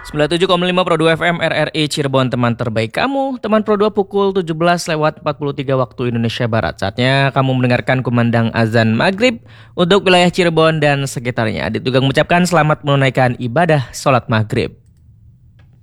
97,5 Pro 2 FM RRI Cirebon, teman terbaik kamu. Teman Pro 2 pukul 17:43 waktu Indonesia Barat. Saatnya kamu mendengarkan kumandang azan maghrib untuk wilayah Cirebon dan sekitarnya. Adit juga mengucapkan selamat menunaikan ibadah sholat maghrib.